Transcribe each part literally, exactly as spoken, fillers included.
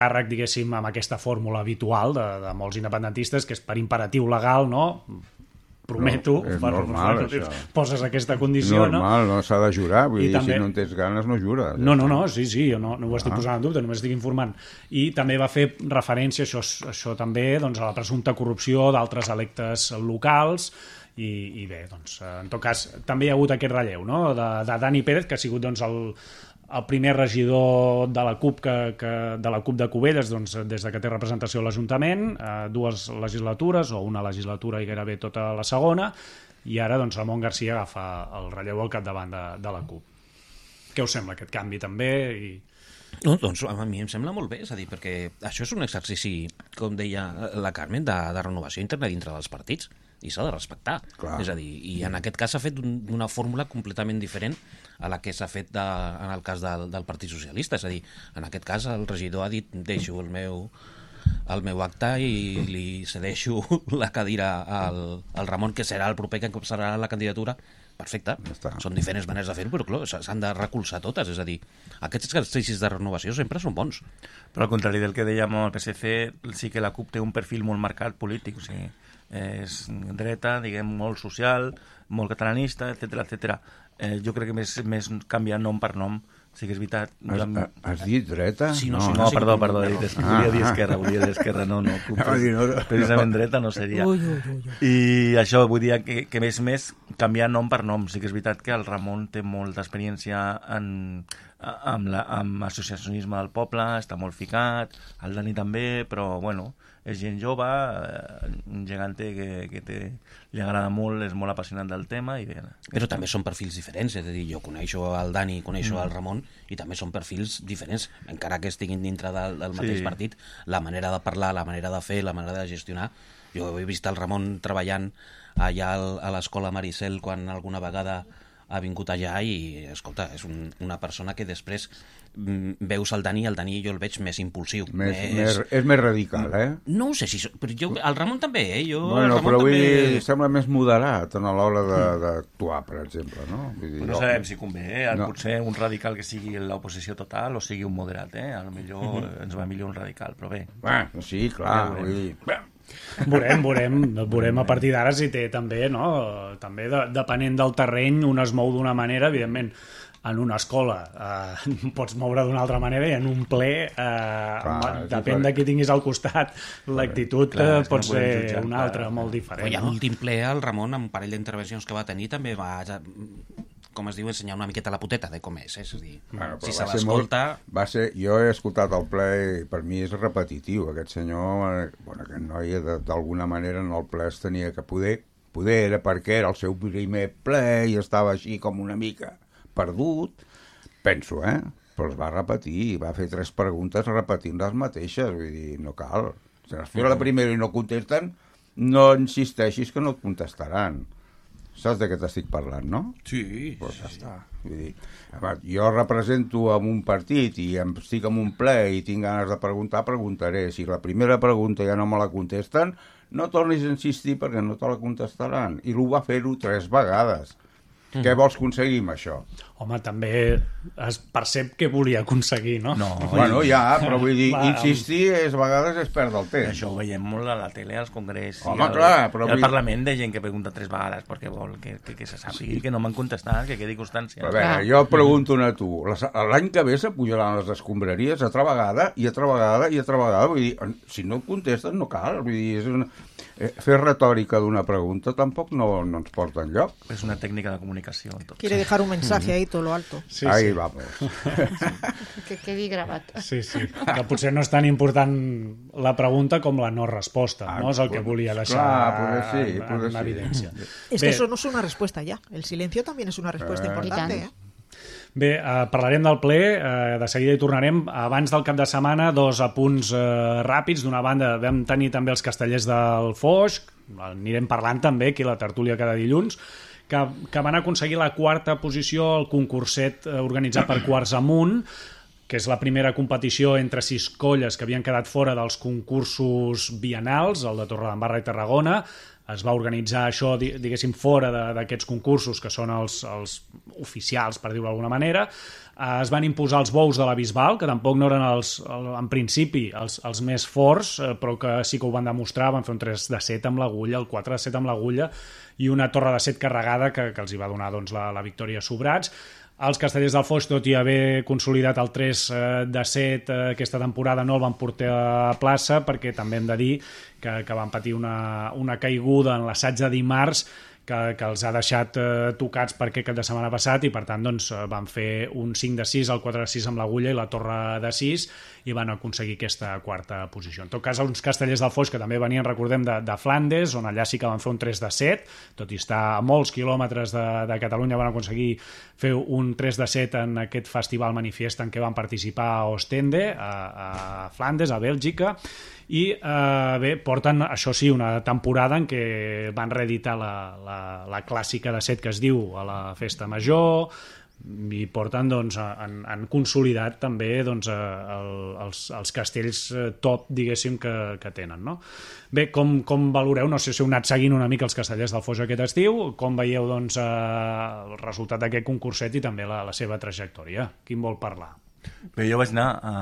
càrrec, diguéssim, amb aquesta fórmula habitual de, de molts independentistes, que és per imperatiu legal, no? Prometo, no, és per, normal, per, això. Poses aquesta condició, normal, no, no s'ha de jurar, vull I dir, també... si no en tens ganes no jures. No, no, no, sí, sí, jo no, no ho estic posant en dubte, només estic informant. I també va fer referència, això, això també, doncs, a la presumpta corrupció d'altres electes locals, i, i bé, doncs, en tot cas, també hi ha hagut aquest relleu, no?, de, de Dani Pérez, que ha sigut, doncs, el, el primer regidor de la CUP que, que, de la CUP de Cubelles, doncs, des de que té representació a l'Ajuntament, eh, dues legislatures, o una legislatura i gairebé tota la segona, i ara, doncs, Ramon Garcia agafa el relleu al capdavant de, de la CUP. Què us sembla, aquest canvi, també? I... No, doncs a mi em sembla molt bé, és a dir, perquè això és un exercici, com deia la Carmen, de, de renovació interna dintre dels partits, i s'ha de respectar. Clar. És a dir, i en aquest cas s'ha fet una fórmula completament diferent a la que s'ha fet de, en el cas del, del Partit Socialista. És a dir, en aquest cas el regidor ha dit deixo el meu, el meu acte i li cedeixo la cadira al, al Ramon, que serà el proper que serà la candidatura. Perfecte, ja són diferents maneres de fer-ho, però clar, s'han de recolzar totes. És a dir, aquests exercicis de renovació sempre són bons. Però al contrari del que dèiem el P S C, sí que la CUP té un perfil molt marcat polític, o sigui, és dreta, diguem, molt social, molt catalanista, etcètera, etcètera. Eh, jo crec que més, més canvia nom per nom, sí que és veritat. Has, Jo... has dit dreta? Sí, no, no, sí, no, no sí, perdó, perdó, no. Dit, ah. volia dir esquerra, volia dir esquerra, no, no, no, no, precisament dreta no seria. Ui, ui, ui. I això vull dir que, que més més canviar nom per nom. Sí que és veritat que el Ramon té molta experiència en, amb, la, amb associacionisme del poble, està molt ficat, el Dani també, però bueno, és gent jove, un gegante que, que té, li agrada molt, és molt apassionat del tema. I bé, però també són perfils diferents, és a dir, jo coneixo el Dani, coneixo mm. el Ramon, i també són perfils diferents, encara que estiguin dintre del, del mateix sí. partit, la manera de parlar, la manera de fer, la manera de gestionar. Jo he vist el Ramon treballant allà a l'escola Maricel quan alguna vegada ha vingut allà i, escolta, és un, una persona que després mm, veus el Dani, el Dani jo el veig més impulsiu. Més, més... Més, és més radical, eh? No ho sé, si, però jo, el Ramon també, eh? Jo, bueno, el però vull també... dir, sembla més moderat a l'hora d'actuar, per exemple, no? Vull dir, no jo... sabem si convé, eh? No. Potser un radical que sigui l'oposició total o sigui un moderat, eh? A lo millor mm -hmm. ens va millor un radical, però bé. Bueno, sí, clar, vull dir... Veurem, veurem, veurem a partir d'ara si té també, no? També de, depenent del terreny, un es mou d'una manera, evidentment, en una escola eh, pots moure d'una altra manera i en un ple, eh, clar, depèn de qui tinguis al costat, l'actitud clar, pot no ser jutjar, una altra, clar, molt diferent. Però ja a l'últim ple el Ramon, amb un parell d'intervencions que va tenir, també va, com es diu, ensenyar una miqueta la puteta de com és, eh? És a dir, bueno, si se l'escolta... Va ser, jo he escoltat el ple i per mi és repetitiu. Aquest senyor, bueno, aquest noi d'alguna manera en el ple es tenia que poder, poder era perquè era el seu primer ple i estava així com una mica perdut, penso, eh? Però es va repetir, va fer tres preguntes repetint les mateixes, vull dir, no cal. Si es fa la primera i no contesten, no insisteixis que no et contestaran. Saps de què t'estic parlant, no? Sí. Pues ja sí. està. Vull dir, jo represento en un partit i estic en un ple i tinc ganes de preguntar, preguntaré. Si la primera pregunta ja no me la contesten, no tornis a insistir perquè no te la contestaran. I ho va fer-ho tres vegades. Mm. Què vols aconseguir amb això? Home, també es percep què volia aconseguir, no? No, bueno, ja, però vull dir, va, insistir és, a vegades és perdre el temps. Això ho veiem molt a la tele, als congrés. Home, al, clar, però... al vull... Parlament de gent que pregunta tres vegades perquè vol que, que, que se sàpigui sí. que no m'han contestat, que quedi constància. Però a veure, jo pregunto a tu, l'any que ve s'apujaran les escombraries altra vegada i altra vegada i altra vegada, vull dir, si no contesten no cal, vull dir, és una... fer retòrica d'una pregunta tampoc no, no ens porta enlloc. És una tècnica de comunicació. Tot. Quiere dejar un mensaje ahí todo lo alto. Sí, ahí sí. vamos. Que quedi gravat. Sí, sí. Que potser no és tan important la pregunta com la no resposta, ah, no? És el que volia deixar clar, sí, en, en sí. evidència. Es que Bé, eso no es una respuesta ya. El silencio también es una respuesta eh, importante, eh? Bé, eh, parlarem del ple, eh, de seguida hi tornarem. Abans del cap de setmana, dos apunts eh, ràpids. D'una banda, vam tenir també els castellers del Foix, anirem parlant també aquí a la tertúlia cada dilluns, que, que van aconseguir la quarta posició al concurset eh, organitzat per Quarts Amunt, que és la primera competició entre sis colles que havien quedat fora dels concursos biennals, el de Torredembarra i Tarragona. Es va organitzar això, diguéssim, fora d'aquests concursos, que són els, els oficials, per dir-ho d'alguna manera. Es van imposar els bous de la Bisbal, que tampoc no eren, els, en principi, els, els més forts, però que sí que ho van demostrar. Van fer un tres de set amb l'agulla, el quatre de set amb l'agulla, i una torre de set carregada que, que els hi va donar doncs, la, la victòria sobrats. Els Castellers del Foix, tot i haver consolidat el tres de set aquesta temporada, no el van portar a plaça, perquè també hem de dir que, que van patir una, una caiguda en l'assaig de dimarts que, que els ha deixat eh, tocats per aquest cap de setmana passat, i per tant doncs, van fer un cinc de sis, el quatre de sis amb l'agulla i la torre de sis, i van aconseguir aquesta quarta posició. En tot cas, uns Castellers del Foix que també venien, recordem, de, de Flandes, on allà sí que van fer un tres de set, tot i estar a molts quilòmetres de, de Catalunya, van aconseguir fer un tres de set en aquest festival manifest en què van participar a Ostende, a, a Flandes, a Bèlgica, i eh, bé, porten, això sí, una temporada en què van reeditar la, la, la clàssica de set que es diu a la Festa Major, i porten, doncs, han, han consolidat també doncs, el, els, els castells top, diguéssim, que, que tenen, no? Bé, com, com valoreu? No sé si heu anat seguint una mica els Castellers del Foix aquest estiu, com veieu doncs, el resultat d'aquest concurset i també la, la seva trajectòria? Qui en vol parlar? Bé, jo vaig anar a,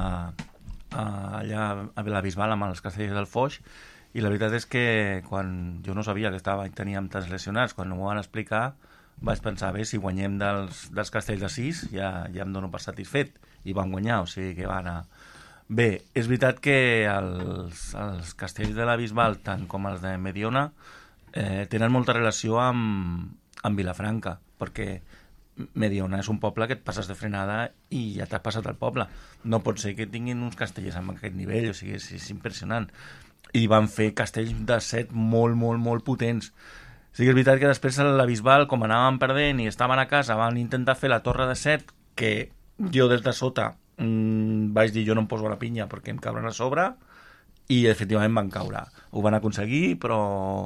a, allà a la Bisbal amb els Castellers del Foix, i la veritat és que quan jo no sabia que estava, teníem tants lesionats, quan m'ho van explicar vaig pensar, bé, si guanyem dels, dels Castells de sis ja, ja em dono per satisfet, i van guanyar, o sigui que va anar bé. És veritat que els, els Castells de la Bisbal, tant com els de Mediona, eh, tenen molta relació amb, amb Vilafranca, perquè Mediona és un poble que et passes de frenada i ja t'has passat el poble. No pot ser que tinguin uns castellers amb aquest nivell, o sigui, és, és impressionant. I van fer castells de set molt, molt, molt potents. Sí que és veritat que després a la Bisbal, com anàvem perdent i estaven a casa, van intentar fer la torre de set, que jo des de sota mmm, vaig dir jo no em poso a la pinya perquè em cabran a sobre, i efectivament van caure. Ho van aconseguir, però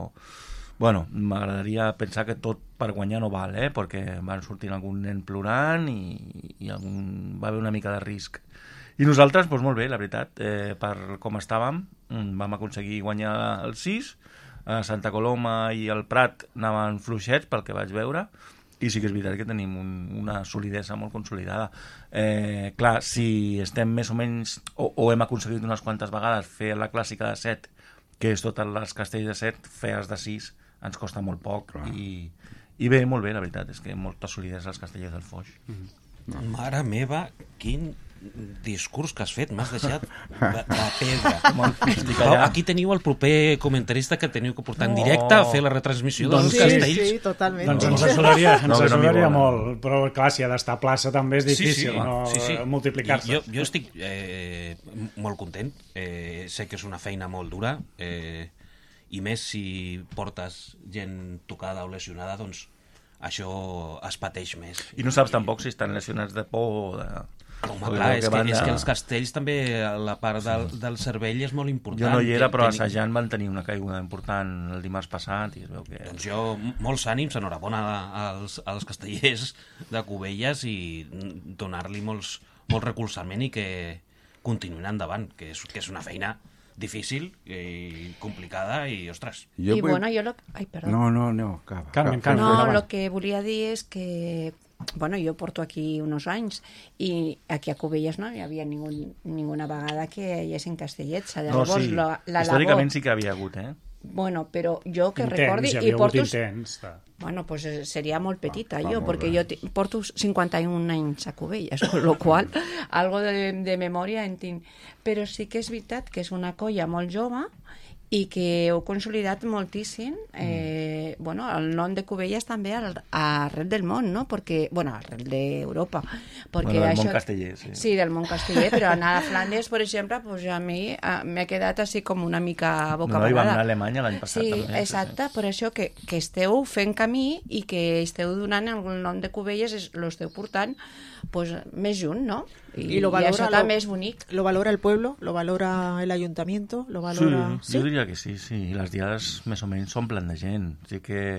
bueno, m'agradaria pensar que tot per guanyar no val, eh? Perquè van sortir algun nen plorant i, i algun... va haver una mica de risc. I nosaltres, doncs molt bé, la veritat, eh, per com estàvem, vam aconseguir guanyar el sis, a Santa Coloma i el Prat anaven fluixets pel que vaig veure, i sí que és veritat que tenim un, una solidesa molt consolidada. Eh, clar, si estem més o menys, o, o hem aconseguit unes quantes vegades fer la clàssica de set, que és totes les castells de set, fer els de sis ens costa molt poc, i, i bé, molt bé, la veritat, és que molta solidesa als Castellers del Foix. Mm-hmm. No. Mare meva, quin discurs que has fet, m'has deixat de, de pedra. Aquí teniu el proper comentarista que teniu que portar en directe a fer la retransmissió dels sí, castells. Sí, sí, totalment. Doncs ens ajudaria, ens no, ajudaria no molt, però clar, si ha d'estar a plaça també és difícil, sí, sí, no sí, sí. multiplicar-se. Jo, jo estic eh, molt content, eh, sé que és una feina molt dura, eh, i més si portes gent tocada o lesionada, doncs això es pateix més. I no saps tampoc si estan lesionats de por o de... Home, clar, és que, és que els castells també, la part del, del cervell és molt important. Jo no hi era, però assajant van tenir una caiguda important el dimarts passat, i es veu que... Doncs jo, molts ànims, enhorabona als, als castellers de Cubelles, i donar-li molts, molt recolzament i que continuïn endavant, que és, que és una feina difícil i complicada i, ostres... Jo I vull... bueno, jo... Lo... Ai, perdó. No, no, no, acaba. Carmen, Carmen, no, el que volia dir és que bueno, jo porto aquí uns anys i aquí a Cubelles no hi havia ningú, ninguna vegada que hi haguessin castellets. Llavors, no, sí. La, la històricament labor... sí que havia hagut, eh? Bueno, però jo que intents, recordi... Hi havia i porto... intents. Bueno, pues seria molt petita ah, jo, perquè jo porto cinquanta-un anys a Cubelles, con lo qual algo de, de memòria en tinc. Però sí que és veritat que és una colla molt jove i que heu consolidat moltíssim eh, mm. bueno, el nom de Cubelles també al, arrel del món, no? Perquè, bueno, arrel d'Europa. Bueno, del això... món casteller, sí. Sí, del món casteller, però anar a Flandes, per exemple, pues a mi m'ha quedat així com una mica boca no, no, hi vam anar a Alemanya l'any passat. Sí, també, exacte, sí. Per això que, que esteu fent camí i que esteu donant el nom de Cubelles, l'esteu portant pues, més junt, no? I, y lo valora, i això també és bonic. Lo valora el pueblo, lo valora el ayuntamiento, lo valora... Sí, ¿sí? Jo diria que sí, sí. Les diades més o menys s'omplen de gent. O sigui que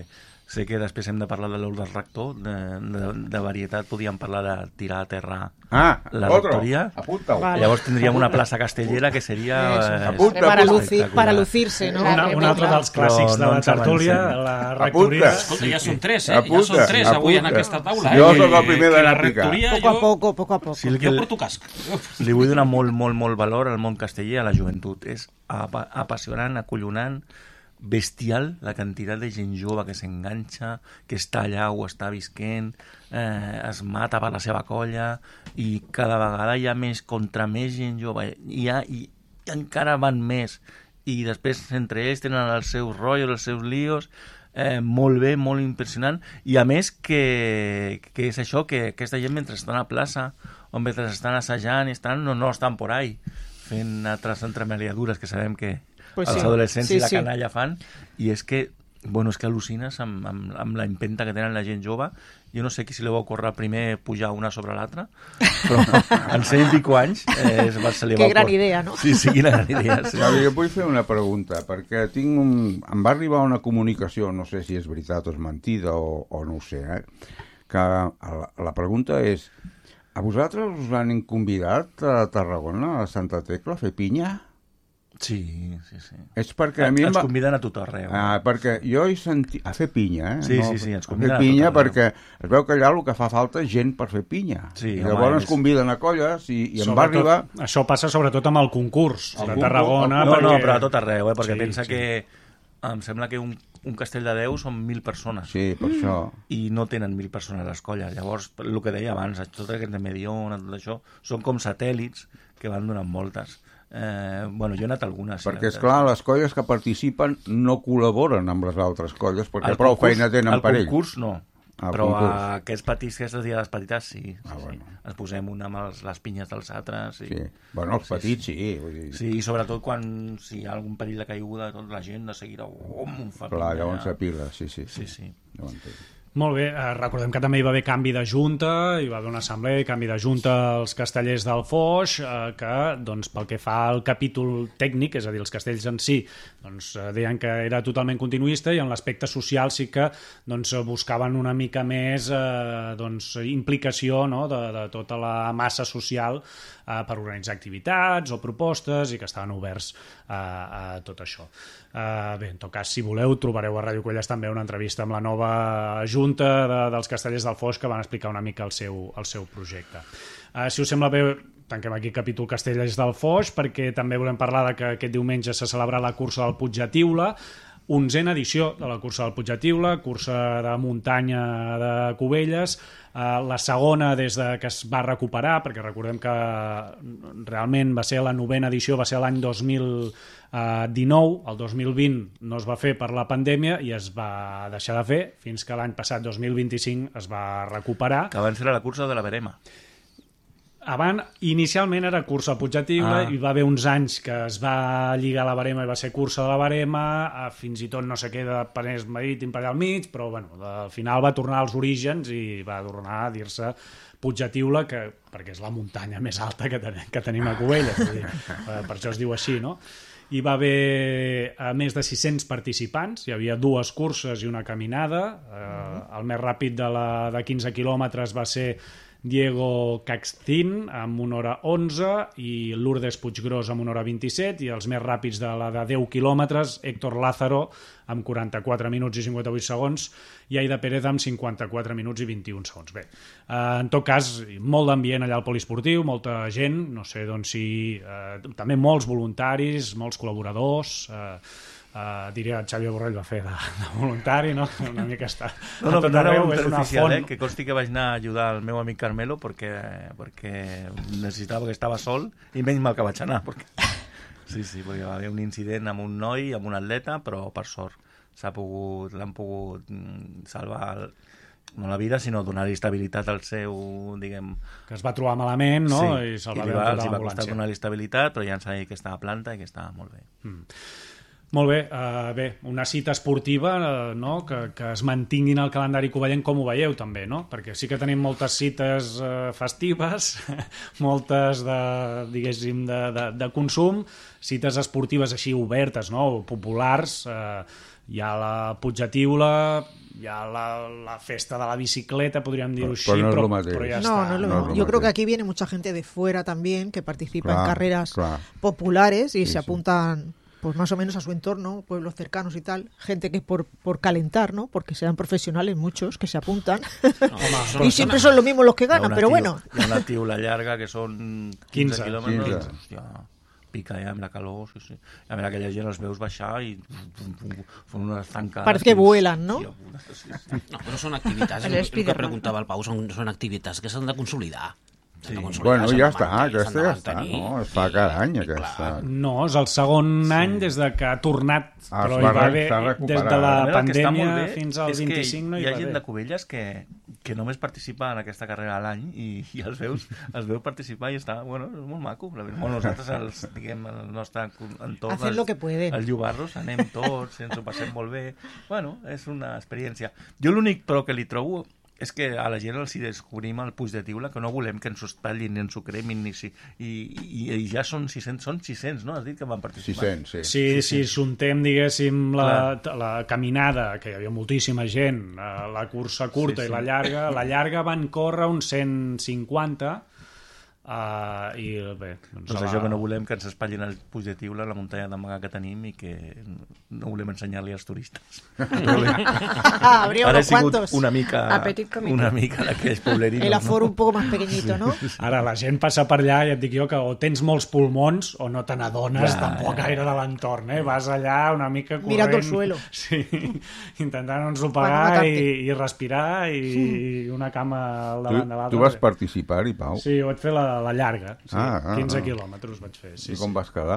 Sé que després hem de parlar de l'Or del Rector, de, de, de varietat podíem parlar de tirar a terra ah, la otro. rectoria. Apunta-ho. Vale. Llavors tindríem una plaça castellera que seria... Eh, Apunta, Para, apunta. lucir, para lucirse, ¿no? Una, un altre dels clàssics Però de no la ens tertúlia, avancem. la rectoria... Apunta. Escolta, ja són tres, eh? Apunta, ja són tres avui en apunta. aquesta taula. Jo eh? sóc el primer Que de la replicar. rectoria, Poco a jo, poco, poco a poco. Sí, el que jo el- porto casc. li vull donar molt, molt, molt valor al món casteller, a la joventut. És apa apassionant, acollonant, bestial la quantitat de gent jove que s'enganxa, que està allà o està visquent, eh, es mata per la seva colla, i cada vegada hi ha més, contra més gent jove, hi ha, i, i encara van més, i després entre ells tenen els seus rotllos, els seus líos, eh, molt bé, molt impressionant, i a més que, que és això, que aquesta gent mentre estan a plaça, o mentre estan assajant, estan, no, no estan por ahí, fent altres entremaliadures que sabem que Pues els sí. adolescents Sí, i la sí. canalla fan, i és que, bueno, és que al·lucines amb, amb, amb la empenta que tenen la gent jove. Jo no sé qui se li va ocórrer primer pujar una sobre l'altra, però en cent i pico anys eh, es va, se li Que va gran ocórrer. idea, no? Sí, sí, quina gran idea. Sí. Xavi, jo vull fer una pregunta, perquè tinc un... em va arribar una comunicació, no sé si és veritat o és mentida o, o no ho sé, eh? que la, la pregunta és: a vosaltres us han convidat a Tarragona, a Santa Tecla, a fer pinya? Sí, sí, sí. És perquè a mi... em Ens va- conviden a tot arreu. Ah, perquè jo he sentit... A fer pinya, eh? Sí, sí, sí, ens a fer conviden a pinya tot arreu. perquè es veu que allà el que fa falta és gent per fer pinya. Sí, I home, llavors és- ens conviden a colles i, i em va arribar... Això passa sobretot amb el concurs El de concurs, Tarragona. el- No, perquè... no, però a tot arreu, eh? perquè Sí, pensa sí. que em sembla que un, un castell de Déu són mil persones. Sí, per això... I no tenen mil persones a les colles. Llavors, el que deia abans, tot aquest de Mediona, tot això, són com satèl·lits que van donant voltes. Eh, bueno, jo he anat a algunes. sí, Perquè, la és veritat. clar, les colles que participen no col·laboren amb les altres colles perquè El prou concurs- feina tenen per El ells. concurs no, Ah, el però concurs. a aquests petits, aquestes diades petites, sí. sí, Ah, sí. bueno. Ens posem una amb els, les pinyes dels altres. Sí. Sí. Bueno, els petits sí. Vull dir, Sí, i sobretot quan si hi ha algun perill de caiguda, tota la gent de seguida... Oh, em fa clar, pinya. llavors s'apila, sí, sí. Sí, sí. Ja ho entenc. Molt bé, eh, recordem que també hi va haver canvi de junta, hi va haver una assemblea i canvi de junta als castellers del Foix, eh, que doncs, pel que fa al capítol tècnic, és a dir, els castells en si, doncs, eh, deien que era totalment continuista i en l'aspecte social sí que doncs, buscaven una mica més eh, doncs, implicació, no?, de, de tota la massa social eh, per organitzar activitats o propostes i que estaven oberts a, a tot això. Uh, bé, en tot cas, si voleu, trobareu a Ràdio Colles també una entrevista amb la nova junta de, dels castellers del Foix que van explicar una mica el seu, el seu projecte. Uh, si us sembla bé, tanquem aquí el capítol Castellers del Foix perquè també volem parlar de que aquest diumenge se celebra la cursa del Puig de Tiula, onzena edició de la cursa del Puig de Tiula, cursa de muntanya de Cubelles, eh, la segona des de que es va recuperar, perquè recordem que realment va ser la novena edició, va ser l'any dos mil dinou, el dos mil vint no es va fer per la pandèmia i es va deixar de fer fins que l'any passat, dos mil vint-i-cinc, es va recuperar. Que abans era la cursa de la Verema. Abans, inicialment era cursa al Puig de Tiula, Ah. i va haver uns anys que es va lligar a la Verema i va ser cursa de la Verema, eh, fins i tot no sé què de Penès Marítim per allà al mig, però bueno, al final va tornar als orígens i va tornar a dir-se Puig de Tiula, que, perquè és la muntanya més alta que, ten que tenim a Cubelles, vull dir, eh, per això es diu així, no? Hi va haver a més de sis-cents participants, hi havia dues curses i una caminada, eh, el més ràpid de, la, de quinze quilòmetres va ser Diego Caxtín amb una hora onze i Lourdes Puiggrós amb una hora vint-i-set i els més ràpids de la de deu quilòmetres Héctor Lázaro amb quaranta-quatre minuts i cinquanta-vuit segons i Aida Pérez amb cinquanta-quatre minuts i vint-i-un segons. Bé, eh, en tot cas, molt d'ambient allà al poliesportiu, molta gent, no sé doncs si... Eh, també molts voluntaris, molts col·laboradors... Eh, Uh, diria que Xavier Borrell va fer de, de voluntari, no? Una mica està No, no, a tot no era arreu, un és una oficial, font. eh? Que consti que vaig anar a ajudar el meu amic Carmelo perquè, perquè necessitava que estava sol i menys mal que vaig anar. Perquè... Sí, sí, perquè va haver un incident amb un noi, amb un atleta, però per sort s'ha pogut, l'han pogut mm, salvar el, no la vida, sinó donar-li estabilitat al seu, diguem... Que es va trobar malament, no? Sí, I se'l i va li haver va, de els hi va l'ambulància. costar donar-li estabilitat, però ja ens ha dit que estava a planta i que estava molt bé. Mm. Molt bé, uh, bé, una cita esportiva uh, no? que, que es mantinguin al calendari covellenc, com ho veieu també, no? Perquè sí que tenim moltes cites uh, festives, moltes de, diguéssim, de, de, de consum, cites esportives així obertes, no? Populars, uh, hi ha la Puig de Tiula, hi ha la, la festa de la bicicleta, podríem dir-ho així, però, però, no però ja no, està. no, no, no, no. Yo creo que aquí viene mucha gente de fuera también que participa claro, en carreras claro. populares y sí, se apuntan pues más o menos a su entorno, pueblos cercanos y tal, gente que por, por calentar, ¿no? Porque sean profesionales muchos que se apuntan No, y siempre son los mismos los que ganan, pero bueno. Hi ha una tiula llarga que són quinze, quinze quilòmetres. quinze. Hòstia, pica ja amb la calor, sí, sí. A veure, aquella gent els veus baixar i fan unes tancades. Parece que vuelan, ¿no? Sí, sí. No, però són activitats, el, el que preguntava el Pau, són, són activitats que s'han de consolidar. Sí. Bueno, ja està, aquesta ja està, no? Es fa cada any, aquesta. No, és el segon sí. any des de que ha tornat, Ah, però es hi va va re- haver, s'ha des recuperat. de la A veure, el que està molt pandèmia bé fins al és que vint-i-cinc no hi, hi ha va gent haver. de Cubelles que, que només participa en aquesta carrera a l'any i, i els veus, els veus participar i està, bueno, és molt maco. La veritat. Bueno, nosaltres, els, diguem, el nostre entorn, Hacen lo que pueden. els llobarros, anem tots, ens ho passem molt bé. Bueno, és una experiència. Jo l'únic però que li trobo és que a la gent els hi descobrim el Puig de Tiula, que no volem que ens ho tallin ni ens ho cremin, ni si, i, i, i ja són sis-cents, són sis-cents, no? Has dit que van participar. sis-cents, sí. Sí, sí, sí, si juntem, diguéssim, la, la caminada, que hi havia moltíssima gent, eh, la cursa curta Sí, sí. i la llarga, la llarga van córrer uns cent cinquanta, Uh, i bé, doncs, Doncs la... això que no volem que ens espatllin el Puig de Tiula, la muntanya d'amagar que tenim i que no volem ensenyar-li als turistes. Habría Ara he unos sigut cuantos. una mica, Petit comité. una mica d'aquells poblerinos. El aforo un poco más pequeñito, ¿no? Ara la gent passa per allà i et dic jo que o tens molts pulmons o no te n'adones Ja, tampoc ja. gaire de l'entorn, eh? Vas allà una mica corrent... Mirando el suelo. Sí, intentant Para ensopegar no i, matarte. i respirar i, i una cama al Tu, davant de l'altra. tu vas participar-hi, Pau? Sí, ho vaig fer la, la llarga, sí, Ah, ah, quinze ah. quilòmetres vaig fer. Sí, I com sí. vas quedar?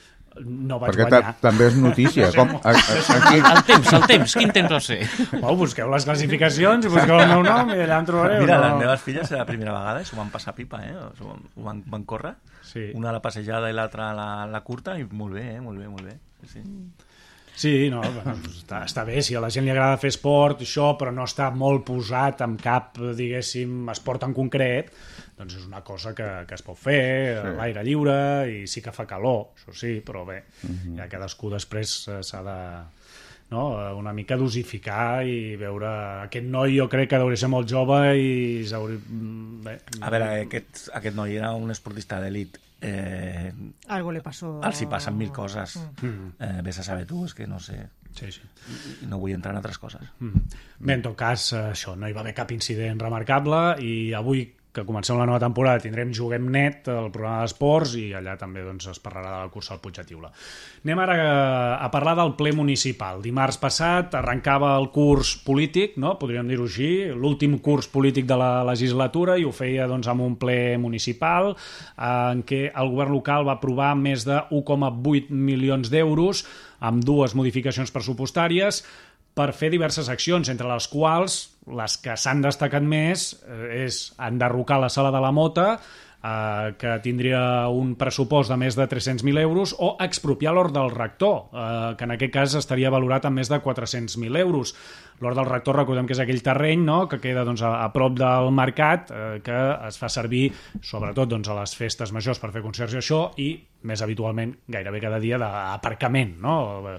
No vaig Perquè ta, guanyar. també és notícia. Com, a, a, aquí, El temps, el temps, quin temps va ser? Bueno, busqueu les classificacions i busqueu el meu nom i allà em trobareu. Mira, no? les meves filles la primera vegada s'ho van passar pipa, eh? S'ho van, ho van, van córrer. Sí. Una a la passejada i l'altra a la, la curta i molt bé, eh? Molt bé, molt bé. Sí. Sí, no, bueno, doncs està, està bé, si a la gent li agrada fer esport, això, però no està molt posat en cap, diguéssim, esport en concret, doncs és una cosa que, que es pot fer, sí. A l'aire lliure, i sí que fa calor, això sí, però bé, uh-huh. Ja cadascú després eh, s'ha de... No, una mica dosificar i veure... Aquest noi jo crec que hauria ser molt jove i s'hauria... Bé, A veure, aquest, aquest noi era un esportista d'elit. Eh, Algo le pasó. els hi passen mil coses. Eh, vés a saber tu, és que no sé. sí, sí. I no vull entrar en altres coses. Mm. Bé, en tot cas, eh, això, no hi va haver cap incident remarcable i avui que comencem la nova temporada tindrem Juguem Net, el programa d'esports, i allà també doncs, es parlarà de la cursa al Puig de Tiula. Anem ara a, a parlar del ple municipal. Dimarts passat arrencava el curs polític, no? Podríem dir-ho així, l'últim curs polític de la legislatura, i ho feia doncs, amb un ple municipal eh, en què el govern local va aprovar més de un coma vuit milions d'euros amb dues modificacions pressupostàries per fer diverses accions, entre les quals les que s'han destacat més eh, és enderrocar la sala de la Mota, eh, que tindria un pressupost de més de tres-cents mil euros, o expropiar l'hort del rector, eh, que en aquest cas estaria valorat amb més de quatre-cents mil euros. L'hort del rector, recordem que és aquell terreny, no?, que queda doncs, a, a prop del mercat, eh, que es fa servir sobretot doncs, a les festes majors per fer concerts i això, i més habitualment gairebé cada dia d'aparcament, no?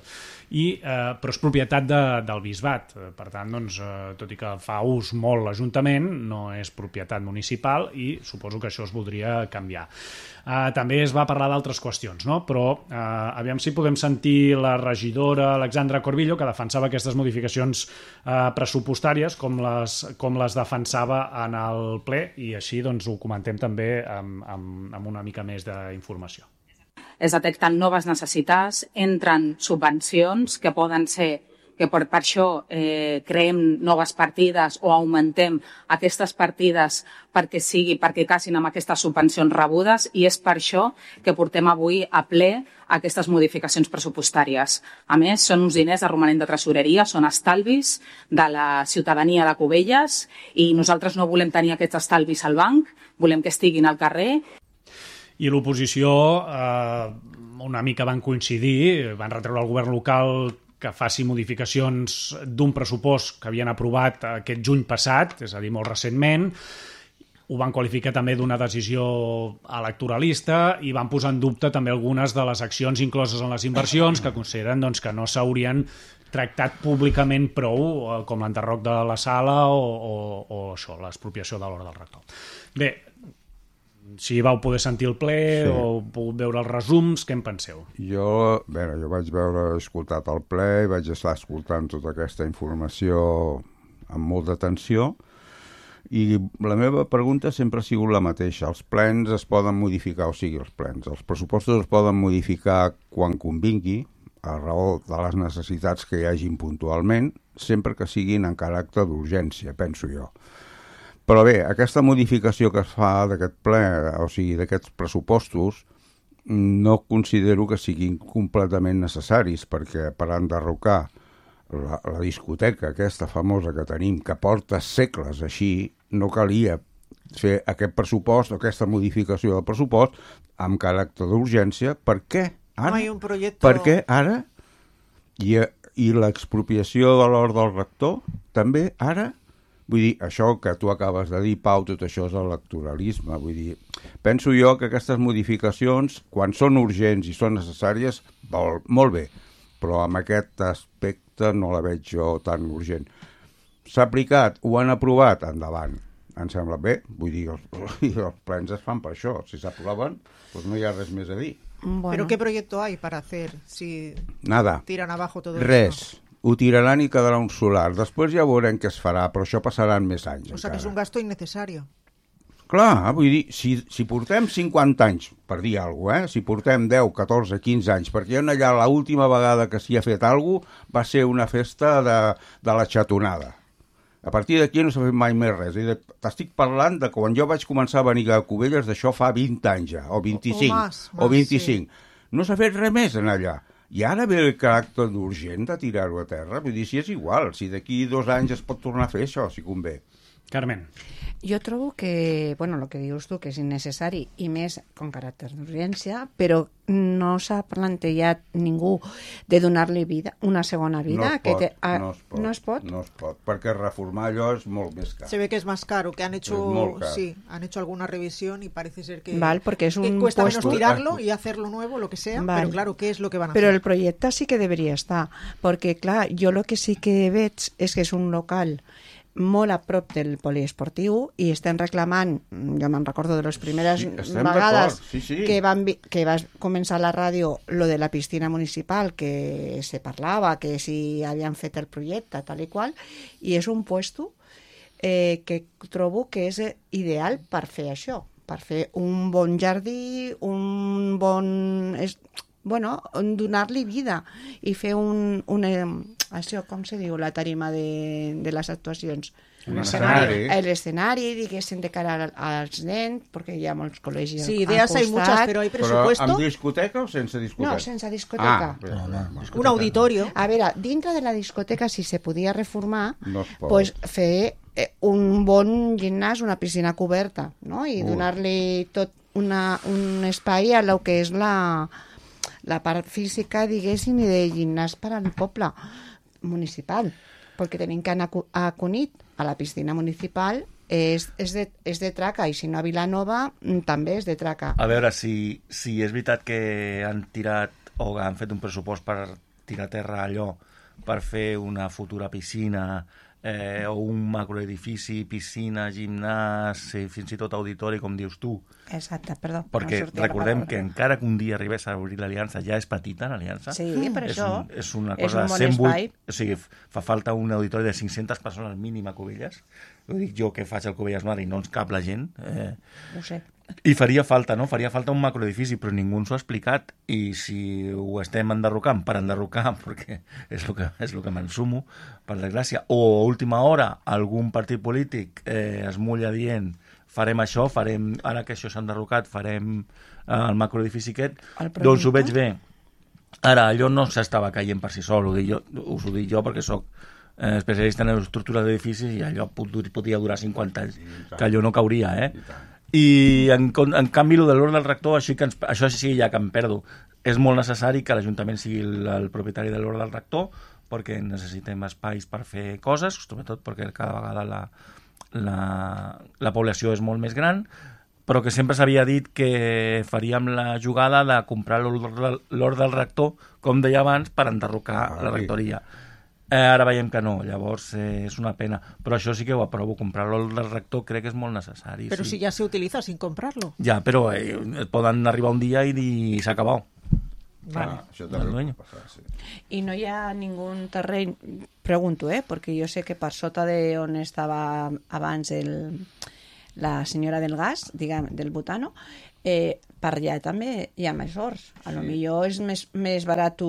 I, eh, però és propietat de, del bisbat. Per tant, doncs, eh, tot i que fa ús molt l'Ajuntament, no és propietat municipal i suposo que això es voldria canviar. Eh, també es va parlar d'altres qüestions, no? Però eh, aviam si podem sentir la regidora Alexandra Corbillo, que defensava aquestes modificacions eh, pressupostàries com les, com les defensava en el ple, i així doncs, ho comentem també amb, amb, amb una mica més d'informació. Es detecten noves necessitats, entren subvencions que poden ser que per, per això eh, creem noves partides o augmentem aquestes partides perquè sigui, perquè casin amb aquestes subvencions rebudes, i és per això que portem avui a ple aquestes modificacions pressupostàries. A més, són uns diners de romanent de tresoreria, són estalvis de la ciutadania de Cubelles, i nosaltres no volem tenir aquests estalvis al banc, volem que estiguin al carrer. I l'oposició, eh, una mica van coincidir, van retreure al govern local que faci modificacions d'un pressupost que havien aprovat aquest juny passat, és a dir, molt recentment. Ho van qualificar també d'una decisió electoralista i van posar en dubte també algunes de les accions incloses en les inversions que consideren doncs, que no s'haurien tractat públicament prou, com l'enderroc de la sala o, o, o això, l'expropiació de l'hora del rector. Bé, si vau poder sentir el ple sí. o heu pogut veure els resums, què en penseu? Jo, bé, jo vaig veure, he escoltat el ple i vaig estar escoltant tota aquesta informació amb molta atenció. I la meva pregunta sempre ha sigut la mateixa. Els plens es poden modificar, o sigui, els plens, els pressupostos es poden modificar quan convingui, a raó de les necessitats que hi hagin puntualment, sempre que siguin en caràcter d'urgència, penso jo. Però bé, aquesta modificació que es fa d'aquest ple, o sigui, d'aquests pressupostos, no considero que siguin completament necessaris, perquè per enderrocar La, la discoteca aquesta famosa que tenim, que porta segles així, no calia fer aquest pressupost o aquesta modificació del pressupost amb caràcter d'urgència. Per què ara? No hi ha un projecte... Per què ara? I, i l'expropiació de l'hora del rector també ara? Vull dir, això que tu acabes de dir, Pau, tot això és electoralisme. Vull dir, penso jo que aquestes modificacions, quan són urgents i són necessàries, vol, molt bé, però amb aquest aspecte no la veig jo tan urgent. S'ha aplicat, ho han aprovat, endavant. Em sembla bé, vull dir, els, els plens es fan per això. Si s'aproven, doncs no hi ha res més a dir. Bueno. ¿Pero qué proyecto hay para hacer si Nada. tiran abajo todo Res. esto? Ho tiraran i quedarà un solar. Després ja veurem què es farà, però això passarà en més anys. O sea, que és un gasto innecesario. Clar, vull dir, si, si portem cinquanta anys, per dir alguna cosa, eh? Si portem deu, catorze, quinze anys, perquè allà l'última vegada que s'hi ha fet alguna cosa va ser una festa de, de la xatonada. A partir d'aquí no s'ha fet mai més res. T'estic parlant de quan jo vaig començar a venir a Cubelles, d'això fa vint anys ja, o vint-i-cinc, o, o, más, más, o vint-i-cinc. Sí. No s'ha fet res més en allà. I ara ve el caràcter d'urgent de tirar-ho a terra. Vull dir, si és igual, si d'aquí dos anys es pot tornar a fer això, si convé. Carmen. Jo trobo que, bueno, el que dius tu, que és innecessari i més con caràcter d'urgència, però no s'ha plantejat ningú de donar-li vida, una segona vida. No es, que pot, te, a, no, es pot, no es pot. No es pot, perquè reformar allò és molt més car. Se ve que es más caro, que han hecho, sí, han hecho alguna revisión y parece ser que, Val, porque es un que cuesta puesto... menos tirarlo y hacerlo nuevo, lo que sea, Val. Pero claro, ¿qué es lo que van a Pero hacer? el projecte sí que deberia estar, perquè clar, jo el que sí que veig és que és un local molt a prop del poliesportiu i estem reclamant, jo me'n recordo de les primeres sí, vegades sí, sí. que, van, que va començar la ràdio lo de la piscina municipal, que se parlava que si havien fet el projecte tal i qual, i és un puesto eh, que trobo que és ideal per fer això, per fer un bon jardí, un bon... És, bueno, donar-li vida i fer un, un això, com se diu, la tarima de, de les actuacions. Un escenari. L'escenari, diguéssim, de cara als nens, perquè hi ha molts col·legis sí, idees hay muchas, pero hay presupuesto. Però amb discoteca o sense discoteca? No, sense discoteca. Ah, no, no, discoteca. Un auditorio. A veure, dintre de la discoteca, si se podia reformar, no pues, fer un bon gimnàs, una piscina coberta, no? I Ui. donar-li tot una, un espai a lo que és la... la part física, diguéssim, i de gimnàs per al poble municipal, perquè tenim que anar a Cunit, a la piscina municipal, és, és, de, és de traca, i si no a Vilanova també és de traca. A veure, si, si és veritat que han tirat o han fet un pressupost per tirar a terra allò, per fer una futura piscina, eh, o un macroedifici, piscina, gimnàs, fins i tot auditori, com dius tu. Exacte, perdó. Perquè no recordem que encara que un dia arribés a obrir l'aliança, ja és petita l'aliança. Sí, per és això un, és una és cosa un bon cent vuit, espai. o sigui, fa falta un auditori de cinc-centes persones mínim a Cubelles. Ho dic jo que faig el Cubelles Mar i no ens cap la gent. Eh, Ho sé. I faria falta, no? Faria falta un macroedifici, però ningú ens ho ha explicat. I si ho estem enderrocant per enderrocar, perquè és el que, és el que m'ensumo, per desgràcia, o a última hora algun partit polític eh, es mulla dient farem això, farem, ara que això s'ha enderrocat, farem eh, el macroedifici aquest, doncs ho veig bé. Ara, allò no s'estava caient per si sol, ho dic jo, us ho dic jo perquè sóc eh, especialista en l'estructura d'edificis i allò podia durar cinquanta anys, que allò no cauria, eh? I en, en canvi, el de l'ordre del rector, això, que ens, això sí ja que em perdo. és molt necessari que l'Ajuntament sigui el, el propietari de l'Hort del Rector, perquè necessitem espais per fer coses, sobretot perquè cada vegada la, la, la població és molt més gran, però que sempre s'havia dit que faríem la jugada de comprar l'Hort del Rector, com deia abans, per enderrocar ah, la rectoria. Eh, ara veiem que no, llavors eh, és una pena. Però això sí que ho aprovo, comprar l'Hort del Rector crec que és molt necessari. Però sí. si ja se utiliza sin comprarlo. Ja, però eh, poden arribar un dia i dir s'ha acabat. Vale. Ah, això també pot passar, sí. I no hi ha ningú terreny, pregunto, eh, perquè jo sé que per sota de on estava abans el, la senyora del gas, diguem, del butano, eh, per allà també hi ha més horts. A lo millor és més, més barat,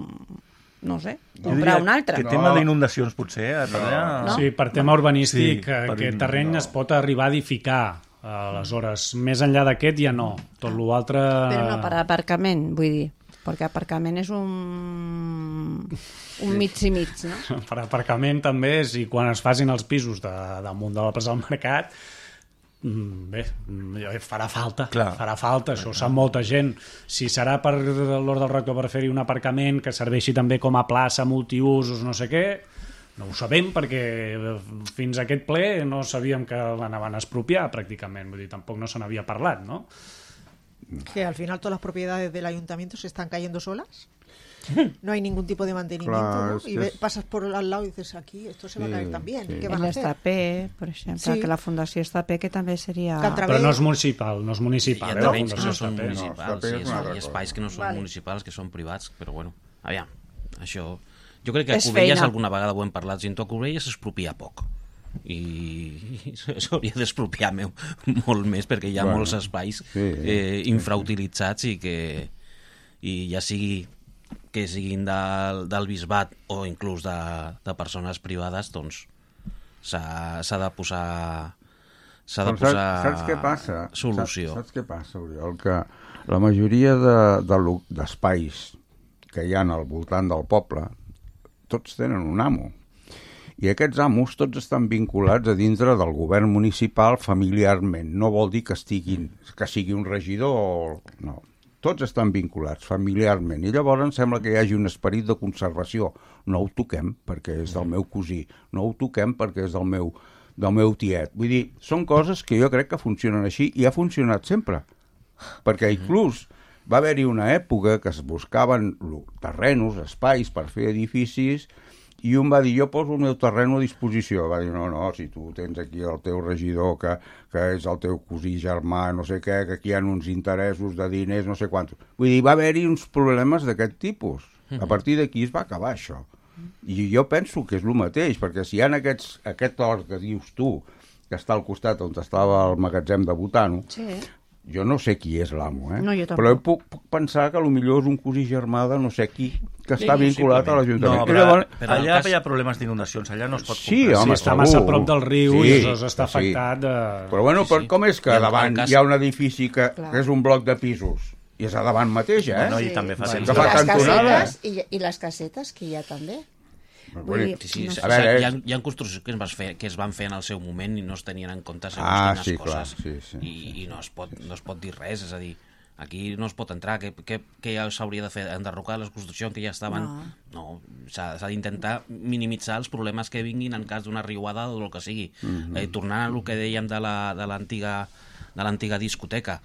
no sé, comprar un altre. Que tema d'inundacions potser, eh, per allà... No. Sí, per tema urbanístic, sí, per aquest terreny no. es pot arribar a edificar. Aleshores, més enllà d'aquest ja no. Tot l'altre... Però no per aparcament, vull dir. Perquè aparcament és un, un mig i mig, no? Per aparcament també és, i quan es facin els pisos de, damunt de la plaça del Mercat, bé, farà falta, Clar. farà falta, això ho sap molta gent. Si serà per l'Hort del Rector per fer-hi un aparcament que serveixi també com a plaça multiusos, no sé què, no ho sabem, perquè fins a aquest ple no sabíem que l'anaven a expropiar pràcticament, vull dir, tampoc no se n'havia parlat, no? Que al final todas las propiedades del ayuntamiento se están cayendo solas. No hay ningún tipo de mantenimiento, Claro, ¿no? es Y que ve, es... pasas por al lado y dices, aquí esto se va Sí, a caer también. sí. ¿Qué van a hacer? L'Estapé, per exemple, Sí. que la Fundació Estapé, que també seria... Que Però no és municipal, no és municipal. Hi ha eh, la terrenys que no Fundació són Estapé. municipals, Estapé sí, és una altra hi ha espais que no són Vale. municipals, que són privats, però bueno, aviam, això... Jo crec que a És Cubelles feina. alguna vegada ho hem parlat, si a Cubelles s'expropia poc. I s'hauria d'expropiar meu, molt més, perquè hi ha Bueno, molts espais sí, eh, infrautilitzats i que i ja sigui que siguin del, del bisbat o inclús de, de persones privades, doncs s'ha s'ha de posar s'ha de Però posar saps, saps què passa? solució. Saps, saps què passa, Oriol? Que la majoria de, de, lo- d'espais que hi ha al voltant del poble, tots tenen un amo. I aquests amos tots estan vinculats a dintre del govern municipal familiarment. No vol dir que estiguin, que sigui un regidor o... No. Tots estan vinculats familiarment. I llavors em sembla que hi hagi un esperit de conservació. No ho toquem perquè és del meu cosí. No ho toquem perquè és del meu, del meu tiet. Vull dir, són coses que jo crec que funcionen així i ha funcionat sempre. Perquè inclús va haver-hi una època que es buscaven terrenos, espais per fer edificis, i un va dir, jo poso el meu terreno a disposició. Va dir, no, no, si tu tens aquí el teu regidor, que, que és el teu cosí germà, no sé què, que aquí hi ha uns interessos de diners, no sé quantos. Vull dir, va haver-hi uns problemes d'aquest tipus. A partir d'aquí es va acabar això. I jo penso que és el mateix, perquè si hi ha aquests, aquest hort que dius tu, que està al costat on estava el magatzem de Butano, Sí. jo no sé qui és l'amo, eh? No, jo tampoc. Però puc, puc pensar que potser és un cosí germà de no sé qui, que està Sí, vinculat a No, l'Ajuntament. I però, llavors- però allà el cas- hi ha problemes d'inundacions, allà no es pot Sí, comprar. home, Si està segur. massa a prop del riu Sí, i aleshores està que sí. afectat de... Però bueno, Sí, però sí. com és que I el- davant el cas- hi ha un edifici que, Clar. que és un bloc de pisos i és a davant mateix, eh? No, i també fa Bueno, temps. que fa I les cantonada. casetes, i, i les casetes que hi ha també. Vull Vull dir, dir, Sí, sí, no sí, sé. A veure, hi, ha, és- hi ha construccions que es, van fer, que es van fer en el seu moment i no es tenien en compte segons Ah, quines sí, clar, coses. sí, sí, I, i no, es pot, no es pot dir res, és a dir, aquí no es pot entrar, que, que, que ja s'hauria de fer, enderrocar les construccions que ja estaven... No. No, s'ha s'ha d'intentar minimitzar els problemes que vinguin en cas d'una riuada o del que sigui. Mhm. eh, tornant al que dèiem de la- de l'antiga de l'antiga discoteca,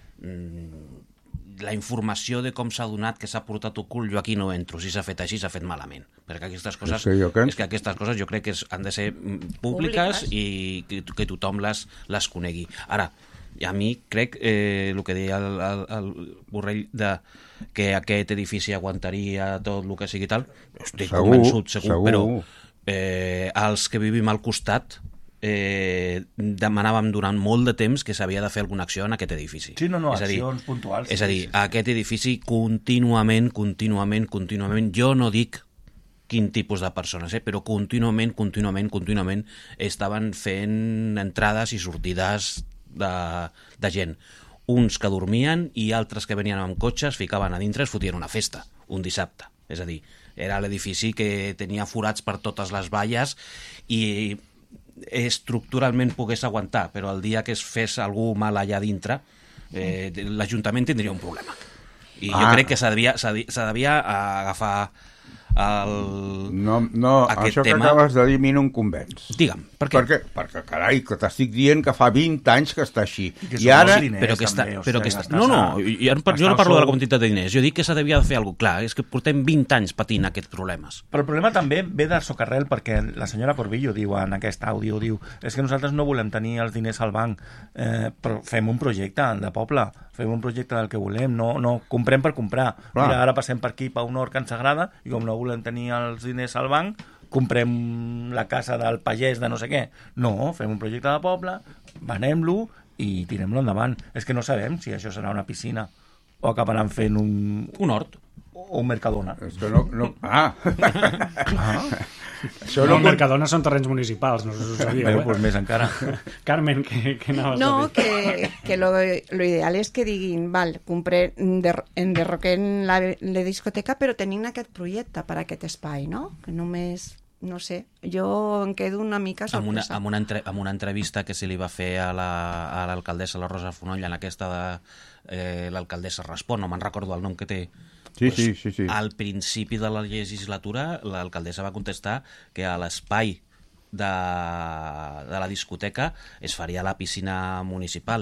mm, la informació de com s'ha donat que s'ha portat ocult, jo aquí no entro. Si s'ha fet així, s'ha fet malament. Perquè aquestes coses, És que jo crec- és que aquestes coses jo crec que es, han de ser mm, públiques, Públiques. i que, que tothom les, les conegui. Ara, a mi crec eh, el que deia el, el, el Borrell de que aquest edifici aguantaria tot el que sigui tal, estic Segur, convençut, segur, segur. però eh, els que vivim al costat eh, demanàvem durant molt de temps que s'havia de fer alguna acció en aquest edifici. Sí, no, no, és a dir, accions puntuals, És a sí, dir, sí. aquest edifici contínuament, contínuament, contínuament, jo no dic quin tipus de persones, eh? però contínuament, contínuament, contínuament estaven fent entrades i sortides de, de gent. Uns que dormien i altres que venien amb cotxes, ficaven a dintre i es fotien una festa, un dissabte. És a dir, era l'edifici que tenia forats per totes les valles i estructuralment pogués aguantar, però el dia que es fes algú mal allà dintre, eh, l'Ajuntament tindria un problema. I Ah. jo crec que s'ha devia, s'ha de- s'ha devia agafar el... No, no Aquest això que tema- acabes de dir a mi no em convenç. Digue'm, per què? Perquè, perquè, carai, que t'estic dient que fa vint anys que està així. I que I són ara... molts diners. Però que està, també, o però sigui, que està, gastar-se- no, no, jo, jo no gastar parlo el de la sou. quantitat de diners. Jo dic que s'ha devia de fer alguna cosa. Clar, és que portem vint anys patint aquests problemes. Però el problema també ve de socarrel, perquè la senyora Corbillo diu en aquest àudio, diu, és que nosaltres no volem tenir els diners al banc, eh, però fem un projecte de poble, fem un projecte del que volem, no, no comprem per comprar. Clar. Mira, ara passem per aquí per un hort que ens agrada, i com no volem tenir els diners al banc, comprem la casa del pagès de no sé què. No, fem un projecte de poble, venem-lo i tirem-lo endavant. És que no sabem si això serà una piscina o acabaran fent un, Un hort. o un Mercadona. És que no... no... Ah! Això No, no... el Mercadona són terrenys municipals, no sé si ho sabíeu, Bé, eh? doncs més encara. Carmen, què, què anaves No, a dir? que, que lo, lo ideal és que diguin, val, compré, enderroquem la, la discoteca, però tenim aquest projecte per a aquest espai, no? Que només, no sé, jo em quedo una mica Amb una, sorpresa. amb, una entre, amb una entrevista que se li va fer a la- a l'alcaldessa la, la Rosa Fonoll, en aquesta de eh, l'alcaldessa respon, no me'n recordo el nom que té. Sí, sí, sí, sí. Al principi de la legislatura, l'alcaldessa va contestar que a l'espai de, de la discoteca es faria la piscina municipal.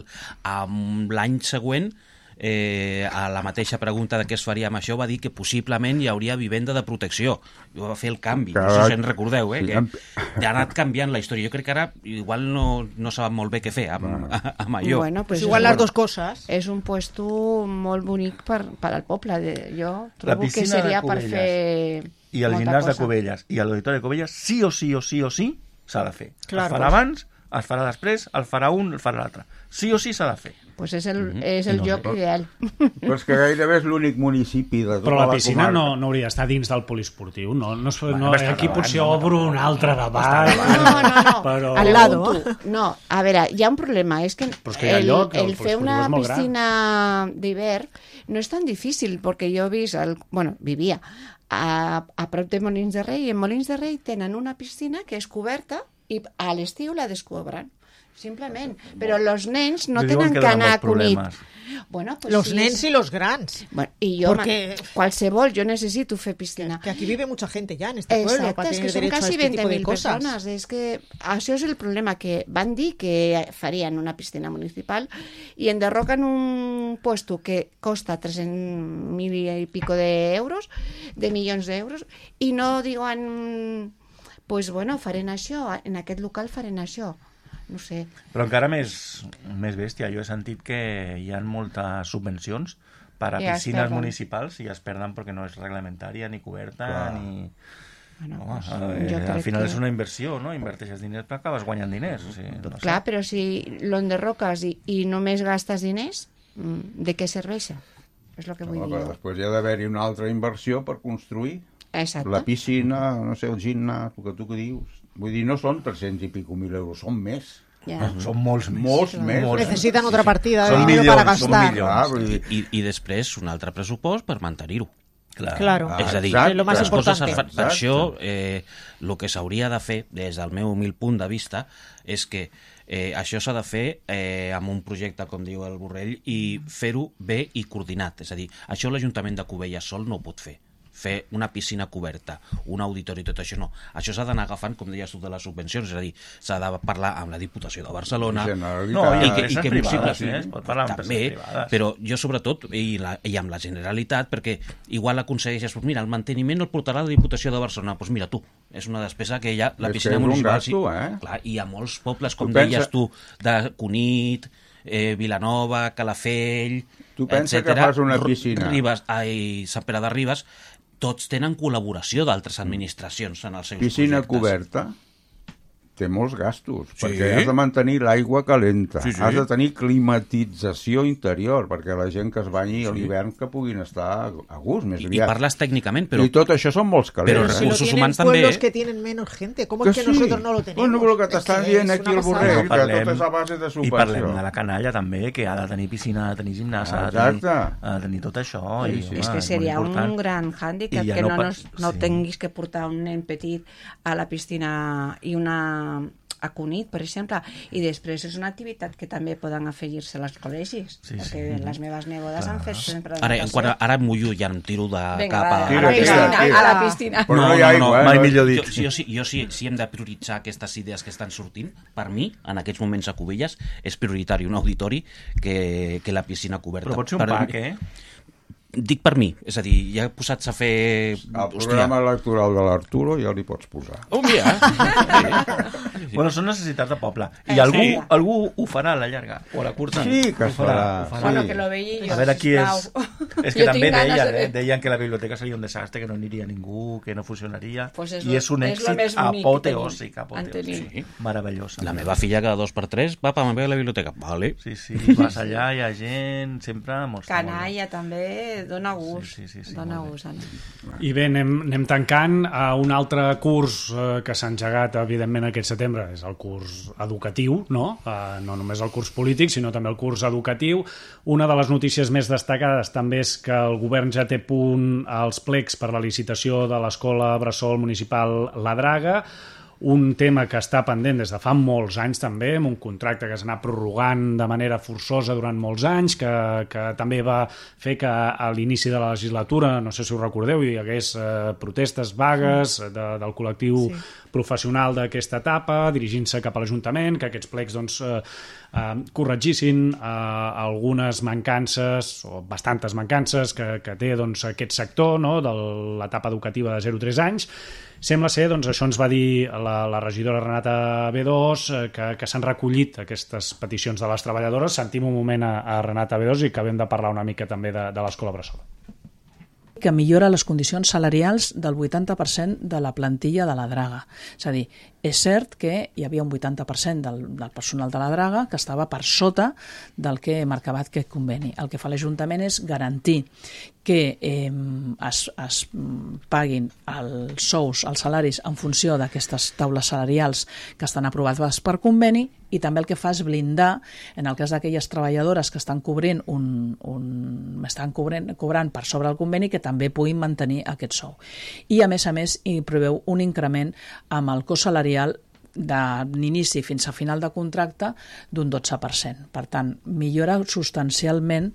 Amb l'any següent, eh, a la mateixa pregunta de què es faria amb això, va dir que possiblement hi hauria vivenda de protecció. I va fer el canvi. No sé si en recordeu, eh? Sí, Que amb- ja ha anat canviant la història. Jo crec que ara igual no, no saben molt bé què fer amb, amb allò. Bueno, pues Pues igual és, las dos cosas. és un puesto molt bonic per, per al poble. De, jo La trobo que piscina de seria per Cubelles fer I el molta gimnàs de cosa. Cubelles i l'auditori de Cubelles, sí o sí o sí o sí, s'ha de fer. Claro, es farà pues. abans, es farà després, el farà un, el farà l'altre. Sí o sí s'ha de fer. Pues és el, és el lloc ideal. Però és que gairebé és l'únic municipi de tota Però la la piscina comarca. no, no hauria d'estar dins del poliesportiu, no? no, es- Bueno, no està aquí davant, potser no? obro un altre debat. No, no, no. Però... Al lado. Pregunto. No, a veure, hi ha un problema. És que, Però és que hi ha el, lloc, el el fer poliesportiu una és molt gran. piscina d'hivern no és tan difícil, perquè jo he vist, el, bueno, vivia a, a prop de Molins de Rei, i en Molins de Rei tenen una piscina que és coberta i a l'estiu la descobren. Simplement. Però els nens no Li diuen tenen que que dona anar molts cunit. problemes. Bueno, pues Los sí, nens sí. y los grans. Bueno, i jo, Porque- ma- qualsevol, jo necessito fer piscina. Que aquí vive mucha gente ya en este pueblo Exacte, para és tener que són derecho a quasi este tipo de vint mil cosas. persones. És que això és el problema, que van dir que farien una piscina municipal i enderroquen un puesto que costa tres-cents mil i pico de euros, de milions d'euros, i no diuen, pues bueno, farem això, en aquest local farem això. No sé. Però encara més, més bèstia, jo he sentit que hi ha moltes subvencions per a I es piscines perden. municipals i es perden perquè no és reglamentària ni coberta Clar. ni... Bueno, Home, pues, eh, jo al crec final que... és una inversió, no? Inverteixes diners però acabes guanyant diners. O sigui, no sé. Clar, però si l'enderroques i, i només gastes diners, mm, de què serveix? És el que vull No, dir però jo. després hi ha d'haver-hi una altra inversió per construir Exacte. la piscina, no sé, el gimnàs, el que tu que dius. Vull dir, no són tres-cents i pico mil euros, són més. Ja. Són molts més. Molts més. Molts més. Necesitan otra partida de Son dinero millones, para son gastar. millones. Clar, vull dir, I, I després un altre pressupost per mantenir-ho. Clar. Claro. Ah, És a dir, exacte. lo más les coses importante. es fan. Per Exacte. això, eh, el que s'hauria de fer, des del meu humil punt de vista, és que eh, això s'ha de fer eh, amb un projecte, com diu el Borrell, i fer-ho bé i coordinat. És a dir, això l'Ajuntament de Cubelles sol no ho pot fer. Fer una piscina coberta, un auditori i tot això, no. Això s'ha d'anar agafant, com deies tu, de les subvencions, és a dir, s'ha de parlar amb la Diputació de Barcelona, Generalitat. No, i i que, i empreses que privades, possible, eh? Es pot parlar amb també, empreses privades. però jo sobretot, i, la, i amb la Generalitat, perquè igual aconsegueixes, pues mira, el manteniment el portarà la Diputació de Barcelona, doncs pues mira tu, és una despesa que ja la És piscina que és un municipal... gasto, eh? Clar, i a molts pobles, com Tu pensa- deies tu, de Cunit, eh, Vilanova, Calafell... Tu pensa que etcètera, fas una R- piscina. Ribes, ai, Sant Pere de Ribes, tots tenen col·laboració d'altres administracions en els seus Piscina projectes. coberta té molts gastos, Sí. perquè has de mantenir l'aigua calenta, Sí, sí. has de tenir climatització interior, perquè la gent que es banyi a l'hivern que puguin estar a gust, més I, I aviat. parles tècnicament, però... I tot això són molts calés. Però eh? Si lo recursos tienen humans també, pueblos eh? que tienen menos gente, ¿cómo Que es que sí. nosotros no lo tenemos? Bueno, però que t'estan Es que dient es aquí una el pasada. Borrell, No que parlem- tot és a base de I subvenció. parlem de la canalla també, que ha de tenir piscina, ha de tenir gimnàs, ha de tenir, Exacte. ha de tenir tot això. Sí, I, sí. home, És que molt seria important. un gran hàndicap I ja que no no, pa- nos, no sí. tinguis que portar un nen petit a la piscina i una a Cunit, per exemple, i després és una activitat que també poden afegir-se als col·legis, sí, perquè sí. les meves nebodes han fet sempre... Ara, quan, ara em mullo i em tiro de Venga, cap a... a, la piscina, a la piscina. Però no hi ha aigua, eh? Mai millor dit. Jo, jo, sí, jo sí, sí hem de prioritzar aquestes idees que estan sortint. Per mi, en aquests moments a Cubelles, és prioritari un auditori que, que la piscina coberta. Però pot ser un per pack, eh? Dic per mi, és a dir, ja posats a fer... El programa electoral de l'Arturo ja li pots posar. Oh, mira! Sí. Bueno, són necessitats de poble. I Eh, algú, sí. algú ho farà a la llarga, o a la curta. Sí, que es farà. Ho farà. Bueno, Sí. que lo veia jo, A veure qui és... sisplau. És que Jo també tinc ganes deien, de- eh? deien que la biblioteca seria un desastre, que no aniria ningú, que no funcionaria. Pues és I lo- és un és lo èxit més bonic que apoteòsic, tenim. apoteòsic. En tenim. Meravellós. La meva filla cada dos per tres va per a la biblioteca. Vale. Sí, sí, vas allà, hi ha gent, sempre... Molt, Canalla també, dona gust. Sí, sí, sí, sí, dona molt bé. gust, Anna. I bé, anem, anem tancant a un altre curs eh, que s'ha engegat, evidentment, aquest setembre. És el curs educatiu, no? Eh, no només el curs polític, sinó també el curs educatiu. Una de les notícies més destacades també és que el govern ja té a punt els plecs per la licitació de l'Escola Bressol Municipal La Draga, un tema que està pendent des de fa molts anys també, amb un contracte que s'ha anat prorrogant de manera forçosa durant molts anys, que, que també va fer que a l'inici de la legislatura, no sé si ho recordeu, hi hagués eh, protestes vagues de, del col·lectiu sí. professional d'aquesta etapa, dirigint-se cap a l'Ajuntament, que aquests plecs doncs, eh, eh, corregissin eh, algunes mancances, o bastantes mancances, que, que té doncs, aquest sector, no?, de l'etapa educativa de zero a tres anys. Sembla ser, doncs això ens va dir la, la regidora Renata B dos, eh, que, que s'han recollit aquestes peticions de les treballadores. Sentim un moment a, a Renata B dos i acabem de parlar una mica també de, de l'Escola Bressol. Que millora les condicions salarials del vuitanta per cent de la plantilla de la Draga. És a dir, és cert que hi havia un vuitanta per cent del, del personal de la Draga que estava per sota del que marcava aquest conveni. El que fa l'Ajuntament és garantir que eh, es, es paguin els sous, els salaris en funció d'aquestes taules salarials que estan aprovades per conveni, i també el que fa és blindar, en el cas d'aquelles treballadores que estan cobrint un, un, estan cobrant, cobrant per sobre el conveni, que també puguin mantenir aquest sou. I a més a més hi preveu un increment amb el cost salarial d'inici fins a final de contracte d'un dotze per cent. Per tant, millora substancialment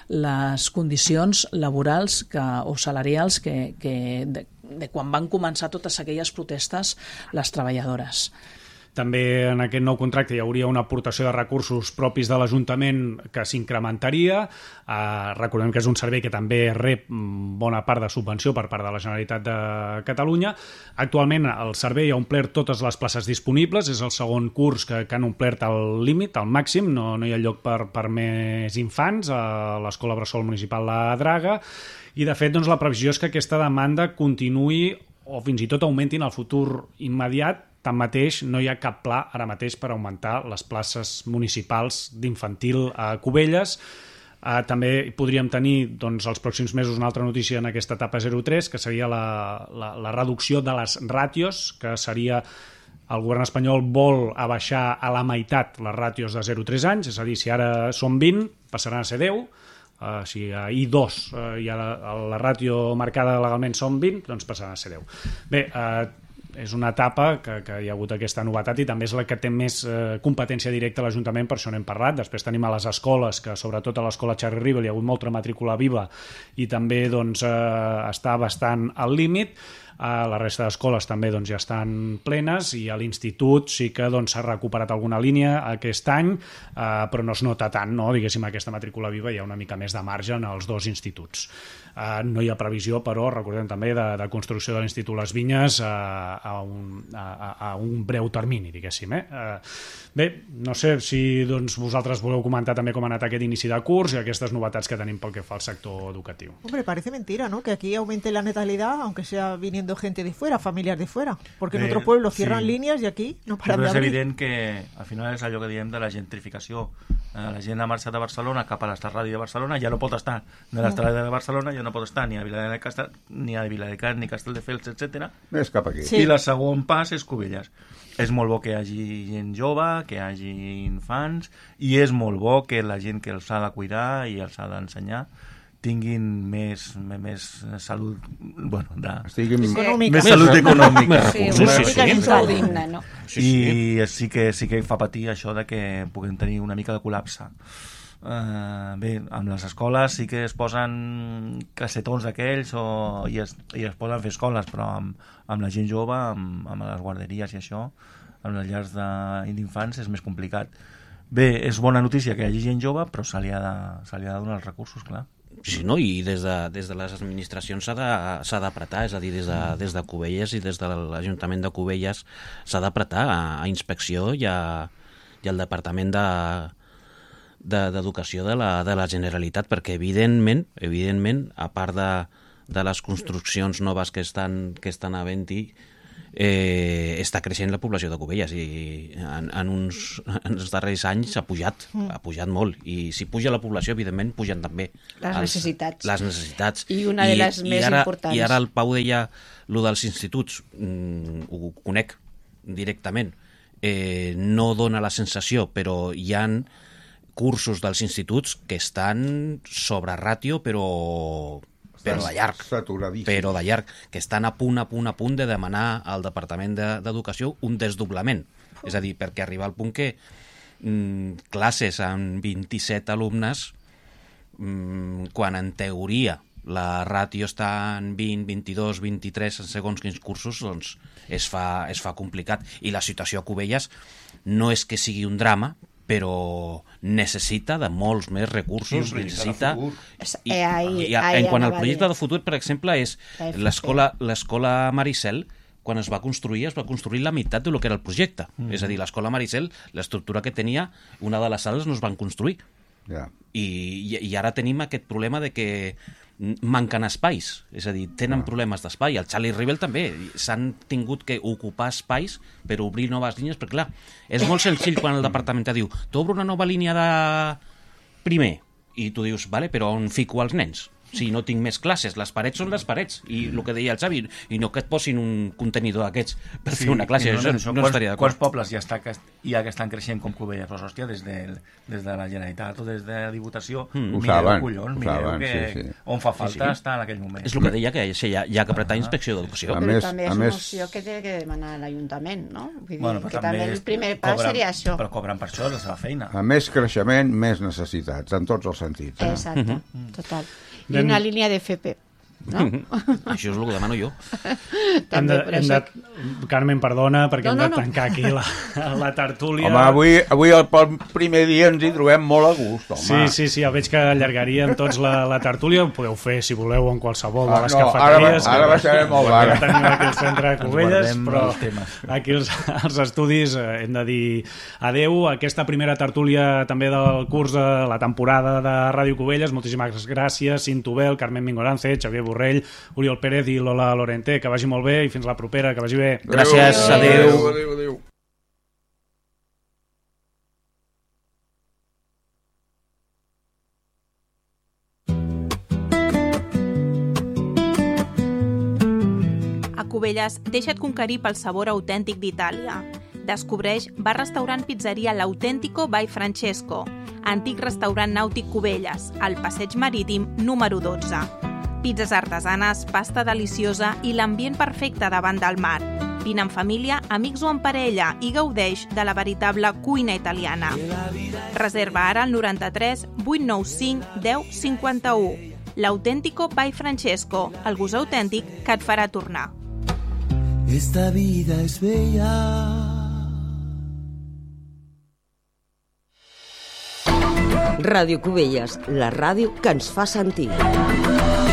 les condicions laborals que, o salarials que, que de, de quan van començar totes aquelles protestes les treballadores. També en aquest nou contracte hi hauria una aportació de recursos propis de l'Ajuntament que s'incrementaria. Eh, recordem que és un servei que també rep bona part de subvenció per part de la Generalitat de Catalunya. Actualment el servei ha omplert totes les places disponibles, és el segon curs que, que han omplert el límit, el màxim, no, no hi ha lloc per, per més infants a l'Escola Bressol Municipal La Draga, i de fet doncs, la previsió és que aquesta demanda continuï o fins i tot augmenti en el futur immediat. Tanmateix, no hi ha cap pla ara mateix per augmentar les places municipals d'infantil a Cubelles. Eh, també podríem tenir doncs, els pròxims mesos una altra notícia en aquesta etapa zero tres, que seria la, la, la reducció de les ràtios, que seria el govern espanyol vol abaixar a la meitat les ràtios de zero a tres anys, és a dir, si ara són vint, passaran a ser deu. Uh, si a I dos uh, ja la, la ràtio marcada legalment són vint, doncs passaran a ser deu. Bé, uh, és una etapa que, que hi ha hagut aquesta novetat i també és la que té més eh, competència directa a l'Ajuntament, per això n'hem parlat. Després tenim a les escoles, que sobretot a l'escola Cherry Rivel hi ha hagut molta matrícula viva i també doncs, eh, està bastant al límit. A la resta d'escoles també doncs, ja estan plenes, i a l'institut sí que doncs, s'ha recuperat alguna línia aquest any, eh, però no es nota tant, no? Diguéssim, aquesta matrícula viva hi ha una mica més de marge en els dos instituts. Uh, no hi ha previsió, però recordem també de, de construcció de l'Institut Les Vinyes uh, a, un, a, a un breu termini, diguéssim. Eh? Uh, bé, no sé si doncs, vosaltres voleu comentar també com ha anat aquest inici de curs i aquestes novetats que tenim pel que fa al sector educatiu. Hombre, parece mentira, ¿no? Que aquí aumente la natalidad, aunque sea viniendo gente de fuera, familias de fuera, porque en eh, otro pueblo cierran sí. líneas y aquí no paran Però de és abrir. evident que al final és allò que diem de la gentrificació. Eh, la gent ha marxat a Barcelona cap a l'estarradi de Barcelona, ja no pot estar de l'estarradi de Barcelona, ja no pot estar ni a Viladecans, ni a Viladecans, ni Castelldefels, etcètera. Més cap aquí. Sí. I el segon pas és Cubelles. És molt bo que hi hagi gent jove, que hi hagi infants, i és molt bo que la gent que els ha de cuidar i els ha d'ensenyar tinguin més, més salut, bueno, de... Estiguin... Econòmica. Més salut econòmica. Més Sí, recursos, una sí, mica sí. més prou digne, no? Sí, sí. I sí que, sí que fa patir això de que puguem tenir una mica de col·lapse. Uh, bé, amb les escoles sí que es posen cassetons d'aquells o, i, es, i es poden fer escoles, però amb, amb la gent jove, amb, amb les guarderies i això, amb les llars d'infants és més complicat. Bé, és bona notícia que hi hagi gent jove, però se li ha de, se li ha de donar els recursos, clar. Sí, no? I des de, des de les administracions s'ha de- s'ha d'apretar, és a dir, des de, des de Cubelles i des de l'Ajuntament de Cubelles s'ha d'apretar a, a inspecció i, a, i al Departament de d'Educació de, de, la, de la Generalitat, perquè evidentment, evidentment, a part de, de les construccions noves que estan, que estan havent-hi, eh, està creixent la població de Cubelles i en, en, uns, en els darrers anys ha pujat, mm. ha pujat molt, i si puja la població, evidentment, pugen també Les els, necessitats. les necessitats. I una de les I, més i ara, importants. I ara el Pau deia lo dels instituts, mm, ho conec directament, eh, no dona la sensació, però hi han cursos dels instituts que estan sobre ràtio, però, però de llarg. Saturadíssim. Però de llarg, que estan a punt, a punt, a punt de demanar al Departament d'Educació un desdoblament. És a dir, perquè arriba al punt que mm, classes amb vint-i-set alumnes, mm, quan en teoria la ràtio està en vint, vint-i-dos, vint-i-tres en segons quins cursos, doncs es fa, es fa complicat. I la situació a Cubelles no és que sigui un drama, però necessita de molts més recursos, necessita... I, Eh, ahí- i, ahí en quant al anava a projecte dir. de futur, per exemple, és La F P. l'escola l'escola Maricel, quan es va construir, es va construir la meitat del que era el projecte. Mm. És a dir, l'escola Maricel, l'estructura que tenia, una de les sales no es van construir. Ja. I, i, i ara tenim aquest problema de que manquen espais, és a dir, tenen ah. problemes d'espai. El Charlie Rivel també s'han tingut que ocupar espais per obrir noves línies, perquè clar, és molt senzill quan el departament te diu t'obro una nova línia de primer, i tu dius, vale, però on fico els nens? Si no tinc més classes, les parets són les parets, i el que deia el Xavi, i no que et posin un contenidor d'aquests per sí, fer una classe, no, no, no, no, quants, estaria quants d'acord. pobles ja, està, que, hi ha que estan creixent com Cubelles? Pues, hòstia, des de, des de la Generalitat o des de la Diputació, Mm. Ho mireu, saben, collons, ho mireu saben, que, sí, sí. on fa falta Sí, sí. estar en aquell moment. És el que deia, que sí, hi ha, hi ha que apretar inspecció d'educació. A Però més- també a és una més- opció que té que demanar l'Ajuntament, no? Vull dir, Bueno, però que també el és- primer pas cobren- seria això. Però cobren per això, és la seva feina. A més creixement, més necessitats, en tots els sentits. Eh? Exacte, total. I Anem- una línia de F P, no? Això és el que demano jo. Hem També, de, però hem això... de, Carmen, perdona, perquè No, hem no, de no. tancar aquí la, la tertúlia. Home, avui, avui el, pel primer dia ens hi trobem molt a gust, home. Sí, sí, sí, ja veig que allargaríem tots la, la tertúlia. Ho podeu fer, si voleu, en qualsevol de Ah, les no, cafeteries. ara- ara baixarem el bar. Que tenim aquí al centre de Cubelles, guardem però els temes. aquí als, als estudis eh, hem de dir adeu. Aquesta primera tertúlia també del curs de la temporada de Ràdio Cubelles. Moltíssimes gràcies, Cintubel, Carmen Mingorance, Xavier Borrell, Oriol Pérez i Lola Lorente. Que vagi molt bé i fins la propera, que vagi bé. Gràcies, adeu. Adéu, adéu, adéu. A Cubelles, deixa't conquerir pel sabor autèntic d'Itàlia. Descobreix bar-restaurant pizzeria L'Autentico by Francesco, antic restaurant nàutic Cubelles, al passeig marítim número dotze. Pizzas artesanes, pasta deliciosa i l'ambient perfecte davant del mar. Vine en família, amics o en parella i gaudeix de la veritable cuina italiana. Reserva ara al noranta-tres vuit nou cinc deu cinquanta-u. L'Autentico by Francesco, el gust autèntic que et farà tornar. Esta vida es bella. Ràdio Cubelles, la ràdio que ens fa sentir.